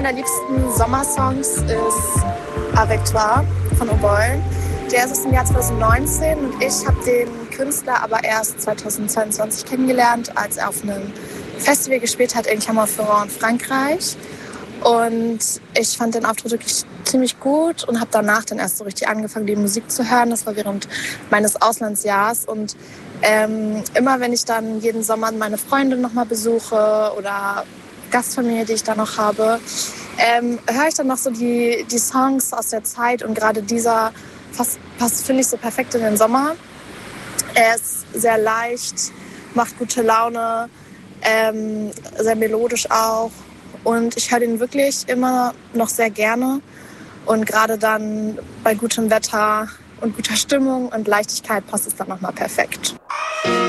meiner liebsten Sommersongs ist Avec Toi von Oboy. Der ist aus dem Jahr 2019 und ich habe den Künstler aber erst 2022 kennengelernt, als er auf einem Festival gespielt hat in Clermont-Ferrand in Frankreich. Und ich fand den Auftritt wirklich ziemlich gut und habe danach dann erst so richtig angefangen, die Musik zu hören. Das war während meines Auslandsjahrs. Und immer wenn ich dann jeden Sommer meine Freundin nochmal besuche oder Gastfamilie, die ich da noch habe, höre ich dann noch so die Songs aus der Zeit. Und gerade dieser passt, finde ich, so perfekt in den Sommer. Er ist sehr leicht, macht gute Laune, sehr melodisch auch. Und ich höre den wirklich immer noch sehr gerne. Und gerade dann bei gutem Wetter und guter Stimmung und Leichtigkeit passt es dann nochmal perfekt.